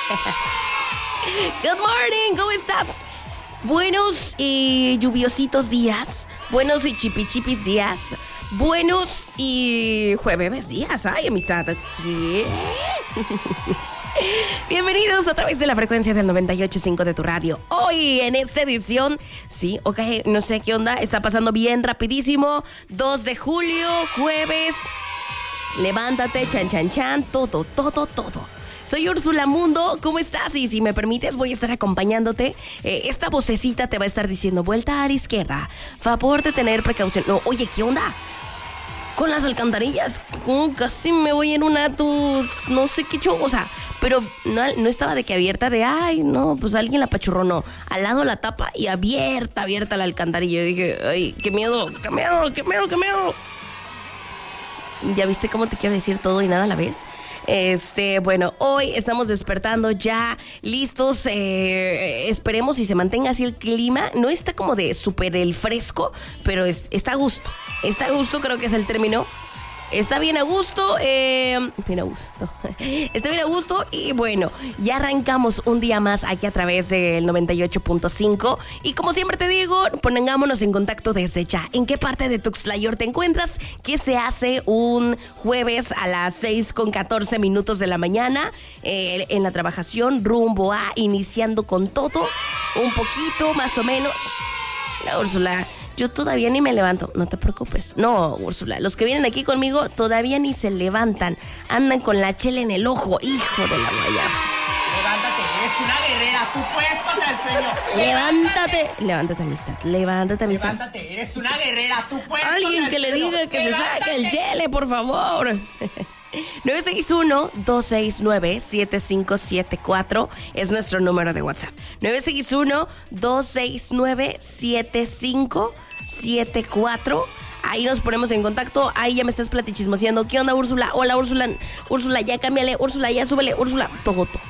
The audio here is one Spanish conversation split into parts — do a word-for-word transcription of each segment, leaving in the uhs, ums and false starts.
Good morning, ¿cómo estás? Buenos y lluviositos días, buenos y chipichipis días, buenos y jueves días. Ay, amistad. ¿Qué? Bienvenidos a través de la frecuencia del noventa y ocho punto cinco de tu radio. Hoy en esta edición, sí, ok, no sé qué onda, está pasando bien rapidísimo. dos de julio, jueves. Levántate, chan, chan, chan, todo, todo, todo. Soy Úrsula Mundo, ¿cómo estás? Y si me permites, voy a estar acompañándote. Eh, esta vocecita te va a estar diciendo vuelta a la izquierda, favor de tener precaución. No, oye, ¿qué onda? Con las alcantarillas, oh, casi me voy en una, tus, no sé qué show, o sea, pero no, no estaba de que abierta de, ay, no, pues alguien la apachurró, no. Al lado la tapa y abierta, abierta la alcantarilla. Yo dije, ay, qué miedo, qué miedo, qué miedo, qué miedo. ¿Ya viste cómo te quiero decir todo y nada a la vez? Este, bueno, hoy estamos despertando ya listos, eh, esperemos y se mantenga así el clima. No está como de súper el fresco, pero es, está a gusto. Está a gusto, creo que es el término. Está bien a gusto, eh, bien a gusto. Está bien a gusto y bueno, ya arrancamos un día más aquí a través del noventa y ocho punto cinco. Y como siempre te digo, pongámonos en contacto desde ya. ¿En qué parte de Tuxtlayor te encuentras? ¿Qué se hace un jueves a las seis con catorce minutos de la mañana? Eh, en la trabajación, rumbo a iniciando con todo, un poquito más o menos. La Úrsula... Yo todavía ni me levanto, no te preocupes. No, Úrsula, los que vienen aquí conmigo todavía ni se levantan. Andan con la chela en el ojo, hijo de la guayaba. Levántate, eres una guerrera, tú puedes contra el sueño. Levántate, levántate, amistad, levántate, amistad. Levántate, eres una guerrera, tú puedes. Alguien que le diga que se saque el chele, por favor. nueve seis uno, dos seis nueve, siete cinco siete cuatro es nuestro número de WhatsApp. nueve seis uno, dos seis nueve, siete cinco siete cuatro. Ahí nos ponemos en contacto. Ahí ya me estás platichismoseando. ¿Qué onda, Úrsula? Hola, Úrsula. Úrsula, ya cámbiale. Úrsula, ya súbele. Úrsula, todo, todo.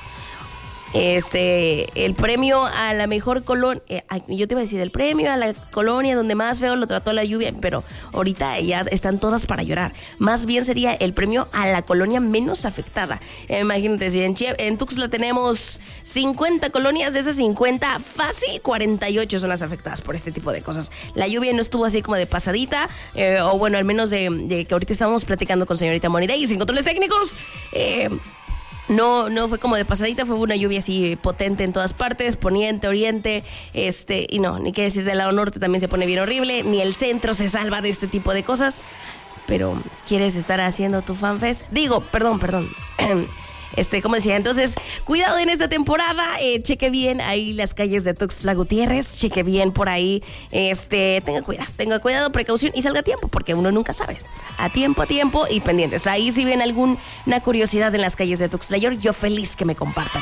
Este, el premio a la mejor colonia, eh, yo te iba a decir el premio a la colonia donde más feo lo trató la lluvia, pero ahorita ya están todas para llorar. Más bien sería el premio a la colonia menos afectada. Eh, imagínate, si en, Chie- en Tuxtla tenemos cincuenta colonias, de esas cincuenta, fácil cuarenta y ocho son las afectadas por este tipo de cosas. La lluvia no estuvo así como de pasadita, eh, o bueno, al menos de, de que ahorita estábamos platicando con señorita Monidey sin controles técnicos. Eh... No, no fue como de pasadita, fue una lluvia así potente en todas partes, poniente, oriente, este, y no, ni qué decir del lado norte también se pone bien horrible, ni el centro se salva de este tipo de cosas, pero ¿quieres estar haciendo tu fanfest? Digo, perdón, perdón, este, como decía, entonces, cuidado en esta temporada, eh, cheque bien ahí las calles de Tuxtla Gutiérrez, cheque bien por ahí, este, tenga cuidado, tenga cuidado, precaución y salga a tiempo, porque uno nunca sabe. A tiempo, a tiempo y pendientes. Ahí si ven alguna curiosidad en las calles de Tuxtlayor, yo feliz que me compartan.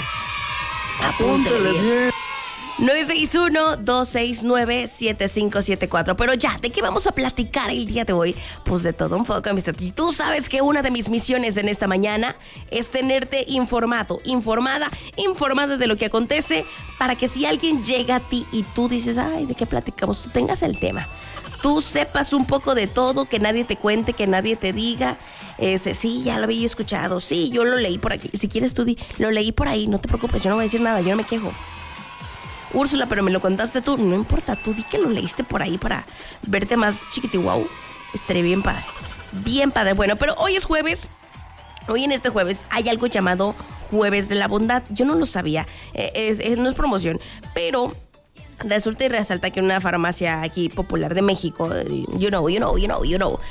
Apúntele bien. nueve seis uno, dos seis nueve, siete cinco siete cuatro. Pero ya, ¿de qué vamos a platicar el día de hoy? Pues de todo un poco, amistad. Y tú sabes que una de mis misiones en esta mañana es tenerte informado, informada, informada de lo que acontece, para que si alguien llega a ti y tú dices, ay, ¿de qué platicamos? Tú tengas el tema. Tú sepas un poco de todo, que nadie te cuente, que nadie te diga, ese, sí, ya lo había escuchado, sí, yo lo leí por aquí, si quieres tú di, lo leí por ahí, no te preocupes, yo no voy a decir nada, yo no me quejo. Úrsula, pero me lo contaste tú, no importa, tú di que lo leíste por ahí para verte más chiquitihuau, estaré bien padre, bien padre. Bueno, pero hoy es jueves, hoy en este jueves hay algo llamado Jueves de la Bondad, yo no lo sabía, eh, es, es, no es promoción, pero... Resulta y resalta que una farmacia aquí popular de México, you know, you know, you know, you know,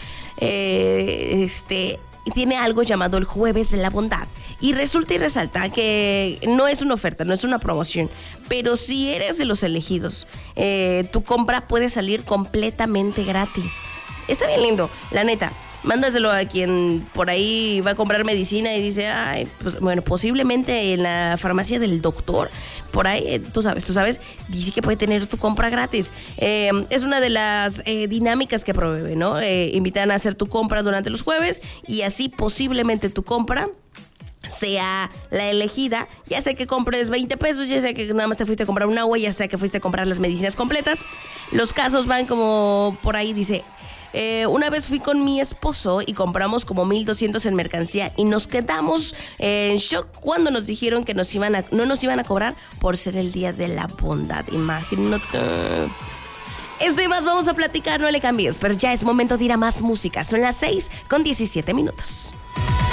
eh, este, tiene algo llamado el Jueves de la Bondad. Y resulta y resalta que no es una oferta, no es una promoción, pero si eres de los elegidos, eh, tu compra puede salir completamente gratis. Está bien lindo, la neta. Mándaselo a quien por ahí va a comprar medicina y dice, ay, pues bueno, posiblemente en la farmacia del doctor, por ahí, tú sabes, tú sabes, dice que puede tener tu compra gratis. Eh, es una de las eh, dinámicas que promueve, ¿no? Eh, invitan a hacer tu compra durante los jueves y así posiblemente tu compra sea la elegida, ya sea que compres veinte pesos, ya sea que nada más te fuiste a comprar un agua, ya sea que fuiste a comprar las medicinas completas. Los casos van como por ahí, dice... Eh, una vez fui con mi esposo y compramos como mil doscientos en mercancía y nos quedamos eh, en shock cuando nos dijeron que nos iban a, no nos iban a cobrar por ser el día de la bondad. Imagínate. Es de más, vamos a platicar, no le cambies, pero ya es momento de ir a más música. Son las seis con diecisiete minutos.